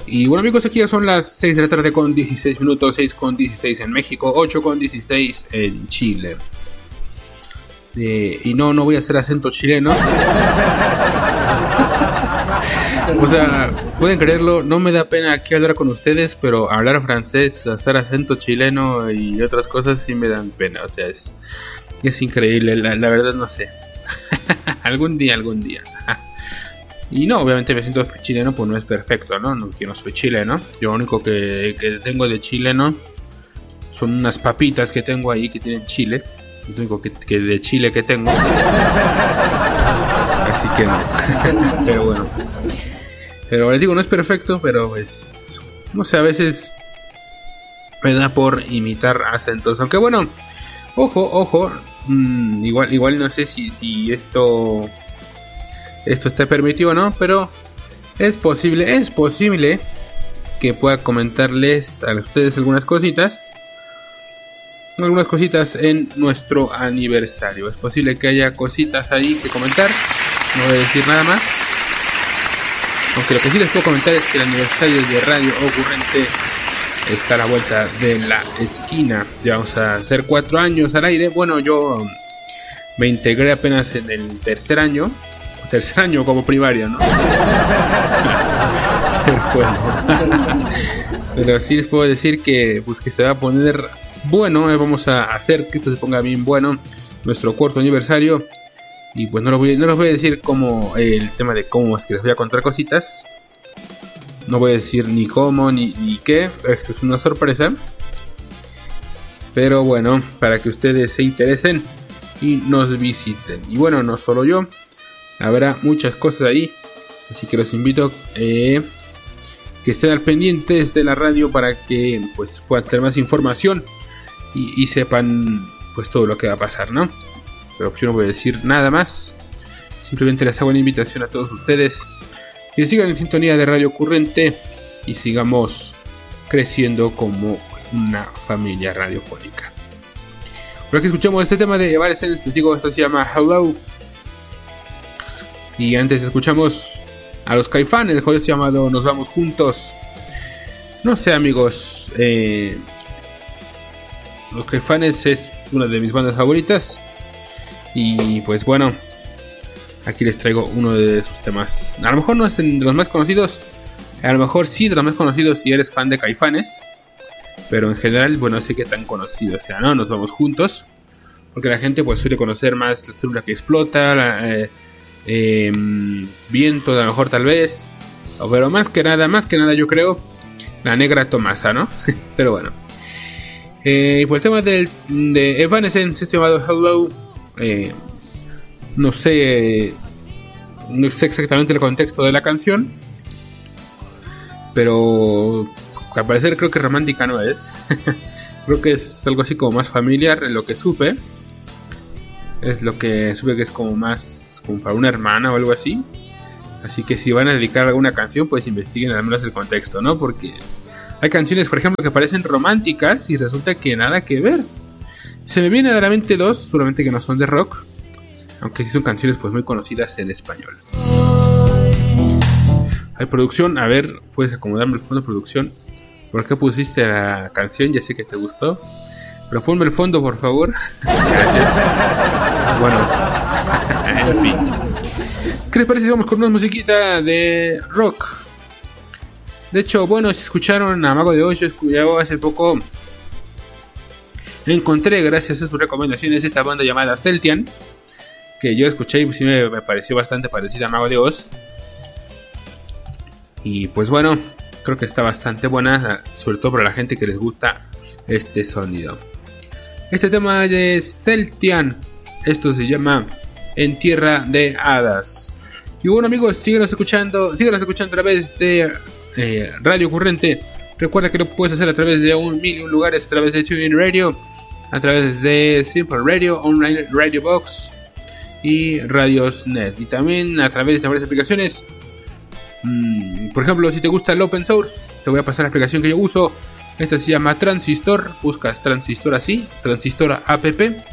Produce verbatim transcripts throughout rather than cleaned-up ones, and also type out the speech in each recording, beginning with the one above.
Y bueno amigos, aquí ya son las seis de la tarde con dieciséis minutos, seis con dieciséis en México, ocho con dieciséis en Chile. Eh, y no, no voy a hacer acento chileno. O sea, pueden creerlo, no me da pena aquí hablar con ustedes, pero hablar francés, hacer acento chileno y otras cosas sí me dan pena. O sea, es, es increíble, la, la verdad no sé. algún día, algún día. Y no, obviamente me siento chileno, pues no es perfecto, ¿no? No, que no soy chileno. Yo lo único que, que tengo de chileno son unas papitas que tengo ahí que tienen chile. Lo único que, que de Chile que tengo. Así que no. Pero bueno. Pero les digo, no es perfecto, pero es... No sé, a veces me da por imitar acentos. Aunque bueno, ojo, ojo. Mmm, igual, igual no sé si, si esto... Esto está permitido o no, pero es posible, es posible que pueda comentarles a ustedes algunas cositas. Algunas cositas en nuestro aniversario. Es posible que haya cositas ahí que comentar. No voy a decir nada más. Aunque lo que sí les puedo comentar es que el aniversario de Radio Ocurrente está a la vuelta de la esquina. Ya vamos a hacer cuatro años al aire. Bueno, yo me integré apenas en el tercer año. Tercer año como primaria, ¿no? Pero bueno. Pero sí les puedo decir que, pues, que se va a poner bueno. Vamos a hacer que esto se ponga bien bueno. Nuestro cuarto aniversario. Y pues no, lo voy, no les voy a decir cómo el tema de cómo es que les voy a contar cositas. No voy a decir ni cómo ni, ni qué. Esto es una sorpresa. Pero bueno, para que ustedes se interesen y nos visiten. Y bueno, no solo yo. Habrá muchas cosas ahí. Así que los invito eh, que estén al pendientes de la radio para que pues puedan tener más información y, y sepan pues todo lo que va a pasar, ¿no? Pero yo no voy a decir nada más. Simplemente les hago una invitación a todos ustedes que sigan en sintonía de Radio Ocurrente y sigamos creciendo como una familia radiofónica. Por aquí escuchamos este tema de Evanescence. Les digo, esto se llama Hello. Y antes escuchamos a los Caifanes, el juego llamado Nos Vamos Juntos. No sé amigos, eh, los Caifanes es una de mis bandas favoritas. Y pues bueno, aquí les traigo uno de sus temas. A lo mejor no es de los más conocidos, a lo mejor sí de los más conocidos si eres fan de Caifanes. Pero en general, bueno, no sé qué tan conocido sea, ¿no? Nos Vamos Juntos. Porque la gente pues suele conocer más La Célula que Explota, la... Eh, Eh, viento, a lo mejor tal vez, pero más que nada, más que nada yo creo La Negra Tomasa, ¿no? Pero bueno, eh, pues el tema del, de Evanescence, este llamado Hello, eh, no sé, no sé exactamente el contexto de la canción, pero al parecer creo que romántica no es. Creo que es algo así como más familiar, en lo que supe. Es lo que supe que es como más como para una hermana o algo así. Así que si van a dedicar alguna canción, pues investiguen al menos el contexto, ¿no? Porque hay canciones, por ejemplo, que parecen románticas y resulta que nada que ver. Se me vienen a la mente dos, seguramente que no son de rock, aunque sí son canciones pues muy conocidas en español. Hay producción, a ver, puedes acomodarme el fondo de producción. ¿Por qué pusiste la canción? Ya sé que te gustó. Pero ponme el fondo, por favor. Gracias. Bueno, en fin. ¿Qué les parece si vamos con una musiquita de rock? De hecho, bueno, si escucharon a Mago de Oz, yo hace poco encontré, gracias a sus recomendaciones, esta banda llamada Celtian, que yo escuché y pues sí me, me pareció bastante parecida a Mago de Oz. Y pues bueno, creo que está bastante buena, sobre todo para la gente que les gusta este sonido. Este tema de Celtian, esto se llama En Tierra de Hadas. Y bueno amigos, síguenos escuchando, síguenos escuchando a través de eh, Radio Ocurrente. Recuerda que lo puedes hacer a través de un millón lugares, a través de TuneIn Radio, a través de Simple Radio, Online Radio Box y Radiosnet. Y también a través de varias aplicaciones. Mm, por ejemplo, si te gusta el Open Source, te voy a pasar la aplicación que yo uso. Esta se llama Transistor. Buscas Transistor así, Transistor app.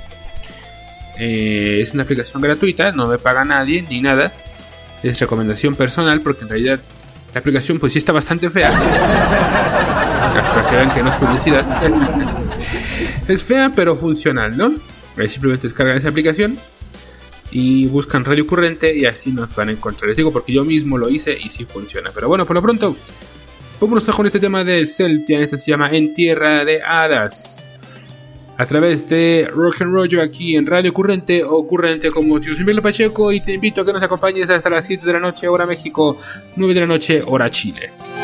Eh, es una aplicación gratuita, no me paga nadie ni nada. Es recomendación personal porque en realidad La aplicación pues sí está bastante fea. Para que vean que no es publicidad. Es fea pero funcional, ¿no? Ahí simplemente descargan esa aplicación y buscan Radio Currente y así nos van a encontrar. Les digo porque yo mismo lo hice y sí funciona. Pero bueno, por lo pronto, vámonos con este tema de Celtian. Este se llama En Tierra de Hadas. A través de Rock and Rollo aquí en Radio Currente o Currente como Tío Similo Pacheco. Y te invito a que nos acompañes hasta las siete de la noche hora México, nueve de la noche hora Chile.